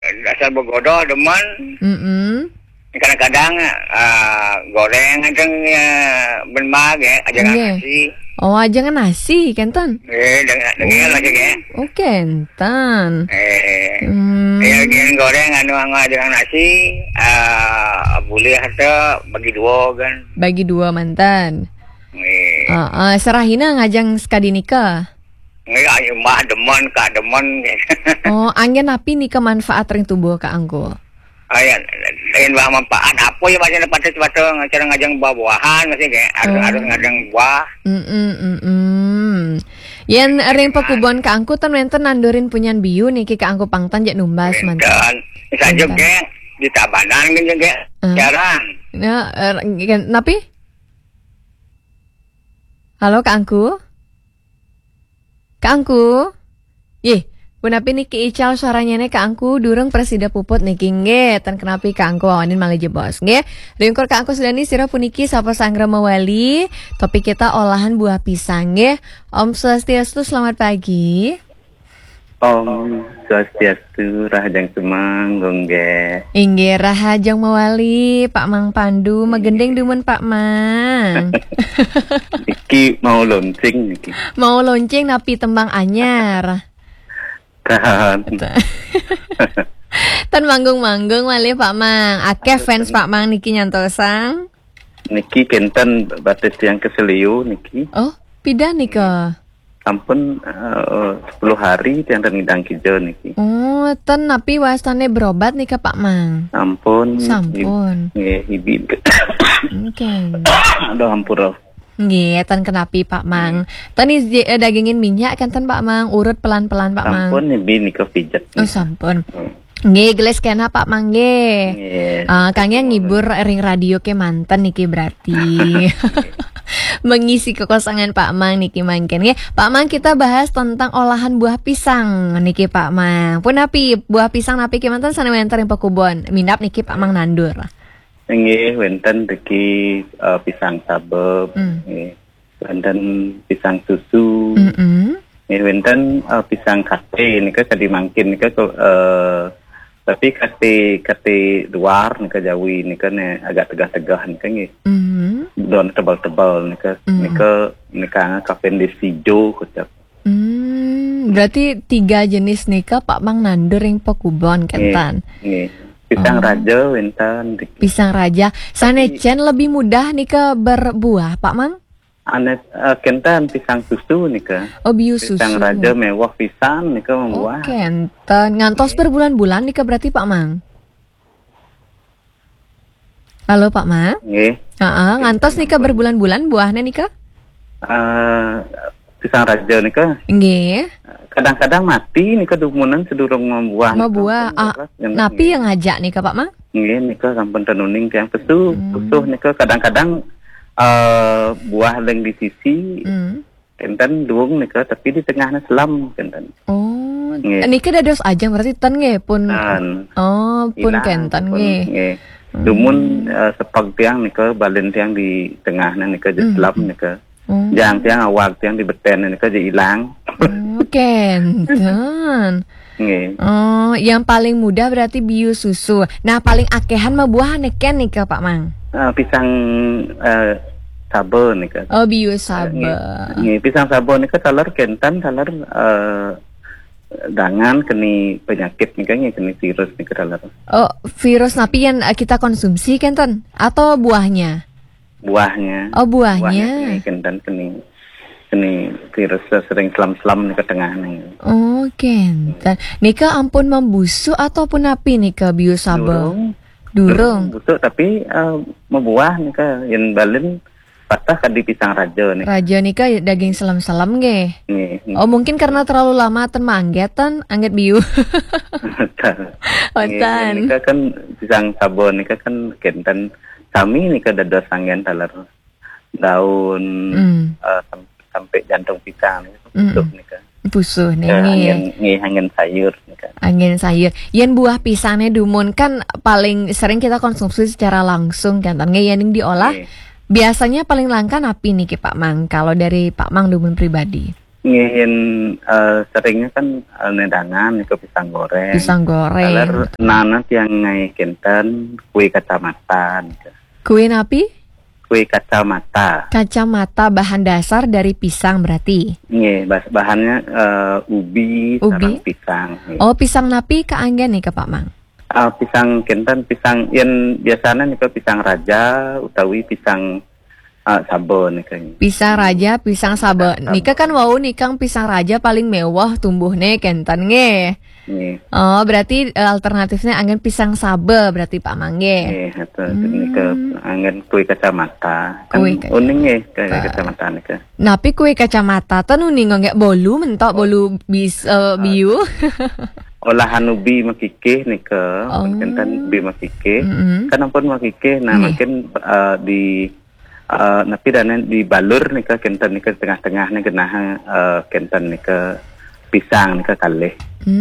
dasar begodo demen. Kadang-kadang goreng aja benmag aja nasi. Oh, aja nasi kenten. Dengan lagi ya. Oh, kenten. Yang goreng aja nasi. Boleh ada bagi dua kan. Bagi dua mantan. Serahina ngajang sekadi nikah. Ayo mah demen kak demen. Oh, angin api nikah manfaat ring tubuh kak angko. Ayan, lain bah manfaat apa ya macam dapat sesuatu cara ngajang buah-buahan masih kayak harus ngajang buah. Yen ring pakubon ka angku tan menten nandurin punyan biu niki ka angku pangtan jak numbas mantan. Bisa juga di Tabanan kan juga jarang. Nah, napi? Halo Kak Angku? Kak Angku? Punapi niki ical suaranya nih Kak Angku durung presida puput niki nge tan kenapi Kak Angku awanin malah jebos nge ringkor Kak Angku sudah nih sira puniki sapa sanggra mawali topik kita olahan buah pisang nge. Om Swastiastu selamat pagi. Om Swastiastu rahajang sumanggung nge. Inggih rahajang mawali Pak Mang Pandu magendeng dumen Pak Mang. Niki mau lonceng niki. Mau lonceng napi tembang anyar. Tan manggung-manggung wali Pak Mang. Akeh fans Pak Mang niki nyantosang. Niki kenten batis yang keseliu niki. Oh, pidah nika. Sampun 10 hari yang ngidang kijo niki. Oh, ten napi wastane berobat nika Pak Mang. Sampun. Nggih, Ibi. Oke. Aduh ampura. Nggih, tan kenapi Pak Mang. Tan dagingin minyak kan tan Pak Mang, urut pelan-pelan Pak Mang. Sampun ibi nika pijat. Oh, sampun. Nggih, geles kena Pak Mang nggih. Kangnya ngibur ring radio ke manten niki berarti. Mengisi kekosongan Pak Mang niki mangken nggih. Pak Mang kita bahas tentang olahan buah pisang niki Pak Mang. Punapi buah pisang napi kemanten sanewenter ing pakubon. Minap niki Pak Mang nandur. Nggih, wenten iki pisang sabep, nggih. Wenten pisang susu. Nggih, wenten pisang kate nika tadi mangkin nika tapi kate luar nika Jawi nika agak tegah-tegah nika nggih. Daun tebal-tebal nika Cavendish hijau kocak. Berarti 3 jenis nika Pak Mang nandur ing pakubon kentan. Nggih. Pisang raja wenten. Pisang raja. Sanecen lebih mudah nika berbuah, Pak Mang? Kenten pisang susu nika. Oh, biu susu. Pisang raja mewah pisang nika membuah. Kenten. Ngantos berbulan-bulan nika berarti Pak Mang? Halo Pak Mang? Nggih. Ngantos nika berbulan-bulan buahnya nika? Pisang raja nika. Nggih. Kadang-kadang mati nika dumunan sedurung membuah. Napi yang ngajak nika Pak Mang? Nggih nika sampun tenuning tiang pesuh nika kadang-kadang buah leng di sisi kenten duung nika tapi di tengahnya selam kenten. Oh, nika dados ajang berarti ten nggih pun. Pun kenten nggih. Dumun sepak tiang nika balen tiang di tengahnya nika selam nika. Jang tiang awak tiang di beten nika jadi hilang. Kenten. Oh, yang paling mudah berarti biu susu. Nah, paling akehan mah buah neken nika Pak Mang. Pisang sabe nika. Oh, biu sabe. Pisang sabe nika talar kentan talar dangan keni penyakit nika keni virus nika talar. Oh, virus napi yang kita konsumsi kentan atau buahnya? Buahnya. Oh, buahnya. Kentan keni virus sering selam-selam nika tengah nih. Oh, kenten. Nika ampun membusu ataupun api nika biu sabe? Durung. Busuk tapi membuah nika yang balen patah kadi pisang raja nih. Raja nika daging selam-selam nggih. Oh, mungkin karena terlalu lama ten manggetan angget biu. Otan. Nika kan pisang sabe nika kan kenten kami nika dados angin talar daun sampai jantung pisang busuh nika. Busuh nih. Angin sayur nika. Angin sayur. Yen buah pisangnya dumun kan paling sering kita konsumsi secara langsung kan. Yen diolah biasanya paling langka napi nih Pak Mang kalau dari Pak Mang dumun pribadi. Ngihin seringnya kan nedangan nika pisang goreng. Pisang goreng. Alar nanat yang ngai kenten kue kacamata. Kue napi? Kue kacamata. Kacamata bahan dasar dari pisang berarti. Nggih, bahannya ubi sareng pisang. Nge. Oh, pisang napi kaanggen nih ke Pak Mang. Pisang kenten pisang yang biasanya nika pisang raja utawi pisang sabon nika. Pisang raja, pisang sabon. Nika kan wau nikang pisang raja paling mewah tumbuhnya kenten nge. Oh, berarti alternatifnya angin pisang sabe berarti Pak Mangge. Nggih, itu nika angin kue kacamata. Kan uning nggih kacamata nika. Napi kue kacamata tan uning nggak bolu mentok bolu biu. Olahan ubi makikih nika, kenten ubi makikih. Kan ampun makikih, nah makin di napi dan di balur nika kenten nika tengah-tengah nika genah kenten nika pisang nika kalih.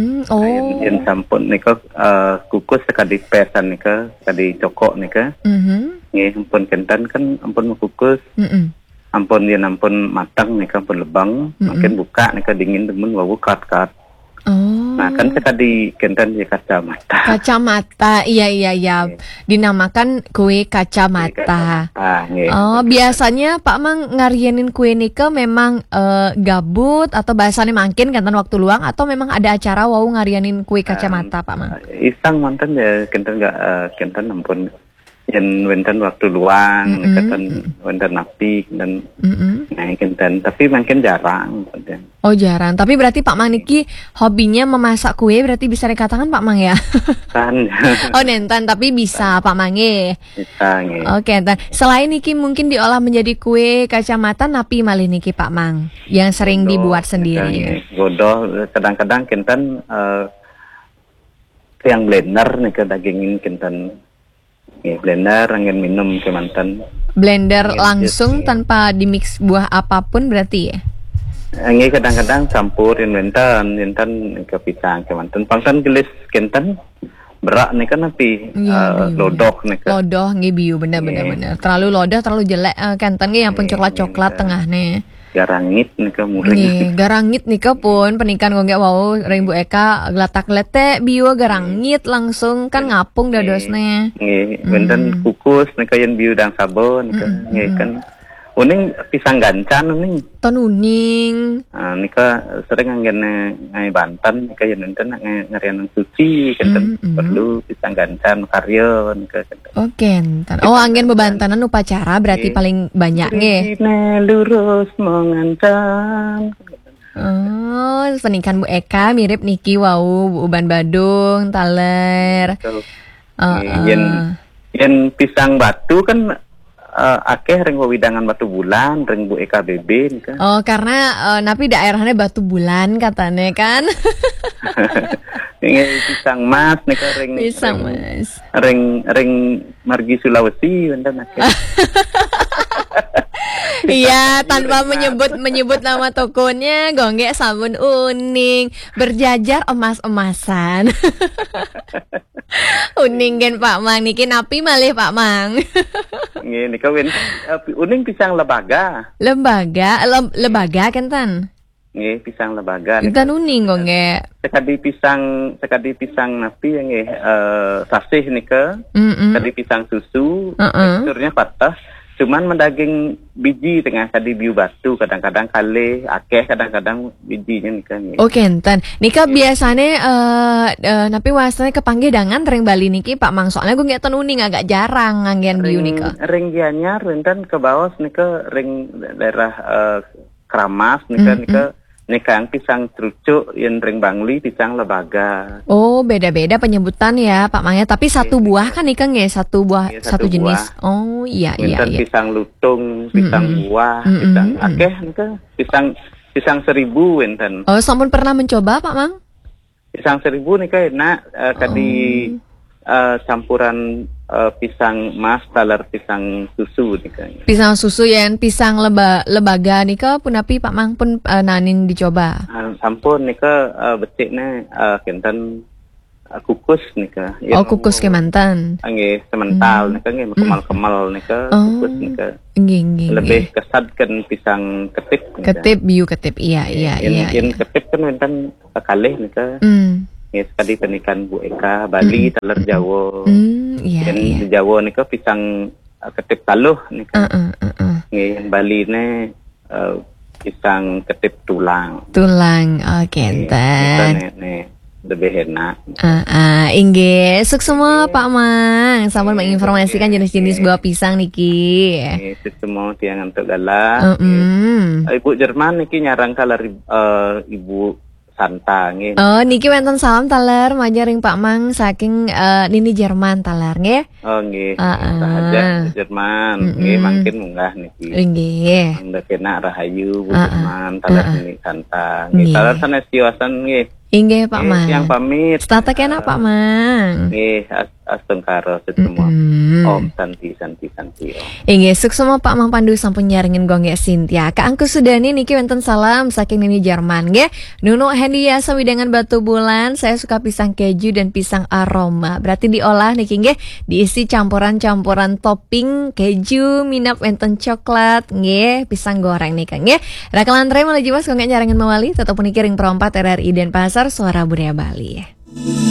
Yang sampun nika kukus sekali persan nika, sekali cokok nika. Nggih ampun kenten kan ampun kukus. Ampun yen ampun matang nika ampun lebang, makin buka nika dingin temen wawu kat. Nah kan sekali kenten ya kacamata. Kacamata, iya. Dinamakan kue kacamata. Oh, biasanya Pak Mang ngarienin kue nika memang gabut atau bahasanya mangkin kenten waktu luang atau memang ada acara wau ngarienin kue kacamata Pak Mang? Isang mantan ya kenten kenten ampun yang wenten waktu luang, kenten wenten napi dan kenten tapi makin jarang. Oh jarang, tapi berarti Pak Mang niki hobinya memasak kue berarti bisa dikatakan Pak Mang ya? Kan. Oh nenten tapi bisa Pak Mange. Bisa nge. Oke, nenten. Selain niki mungkin diolah menjadi kue kacamata napi malih niki Pak Mang yang sering dibuat sendiri. Godoh kadang-kadang kenten yang blender nih ke dagingin kenten. Blender angin minum kemantan. Blender langsung tanpa dimix buah apapun berarti ya? Ini kadang-kadang campurin wenten ke pisang kemantan. Pangsan gelis kenten berak nih kan napi lodoh nih kan. Lodoh nggih biu bener. Terlalu lodoh terlalu jelek kenten nggih yang pun coklat tengah nih. Garangit nih ke muring. Nih, garangit nih ke pun penikan gonggek wau Rainbow Eka gelatak lete biu garangit langsung kan ngapung dadosnya. Nggih, wenten kukus nih kayen biu dang sabon nggih kan. Uning pisang gancan uning. Ton uning. Nika sering anggen ngai Banten nika yen enten ngarian suci kenten perlu pisang gancan karya nika kenten. Oh kenten. Oh anggen bebantanan upacara berarti paling banyak nggih. Lurus mengancan. Oh, pernikahan Bu Eka mirip niki wau uban Badung, taler. Yen pisang batu kan akeh ring wewidangan batu bulan, ring Bu Eka BB nih kan. Oh, karena napi daerahnya batu bulan katanya kan. Ini pisang mas nih kan ring. Pisang mas. Ring margi Sulawesi wenten akeh. Iya, tanpa menyebut nama tokonya, gonggek sabun uning, berjajar emas-emasan. Uning gen Pak Mang niki napi malih Pak Mang. Nggih nika uning pisang lebaga. Lebaga kenten. Nggih pisang lebaga. Kenten uning gonggek. Sekadi pisang napi nggih sasih nika. Sekadi pisang susu, teksturnya patah. Cuman mendaging biji tengah tadi biu batu kadang-kadang kale akeh kadang-kadang bijinya nika. Oh kenten. Nika biasanya napi wasane kepanggih dangan ring Bali niki Pak Mang soalnya gue nggak uning agak jarang nganggen biu nika. Ring gianyar renten ke bawah nika ring daerah Kramas nika yang pisang trucuk yang ring Bangli pisang lebaga. Oh beda-beda penyebutan ya Pak Mang ya tapi satu buah kan nika nggih satu buah satu jenis. Oh iya. Pisang lutung, pisang buah, pisang akeh nika pisang 1000 wenten. Oh sampun pernah mencoba Pak Mang? Pisang 1000 nika enak kadi campuran pisang mas taler pisang susu nika. Pisang susu yen pisang lebaga nika pun api Pak Mang pun nanin dicoba. Sampun nika becikne kenten kukus nika. Oh, kukus Kemanten. Nggih, semental nika nggih kemal-kemal nika kukus nika. Nggih. Lebih kesat kan pisang ketip. Ketip biu ketip. Iya. Yen ketip kan wonten kalih nika. Nggih, sekali penikan Bu Eka Bali taler Jawa. Iya. Di Jawa nika pisang ketip taluh nika. Nggih, Bali ne pisang ketip tulang. Oke, enten. Lebih enak. Inggih, semua Pak Mang. Sampun menginformasikan jenis-jenis buah pisang niki. Semua tiang untuk galah. Ibu Jerman niki nyarang kalar Ibu Santa nggih. Oh, niki wonten salam taler majaring Pak Mang saking nini Jerman taler nggih. Oh nggih. Sahaja Jerman nggih mangkin munggah niki. Nggih. Anda kena rahayu Bu Jerman taler nini Santa. Nggih taler sanes kiwasan nggih. Inggih Pak Mang. Yang pamit. Stata kena Pak Mang. Nggih, astun karo semua. Om Santi. Inggih, semua Pak Mang Pandu sampun nyaringin gongge Sintia. Kak Angku Sudani niki wonten salam saking nini Jerman nggih. Nuno Hendia sawidangan batu bulan. Saya suka pisang keju dan pisang aroma. Berarti diolah niki nggih, diisi campuran-campuran topping keju, minap wonten coklat nggih, pisang goreng nika nggih. Rakalan tre menuju mas gongge nyaringin mawali tetep niki ring perompat RRI Denpasar Suara Budaya Bali.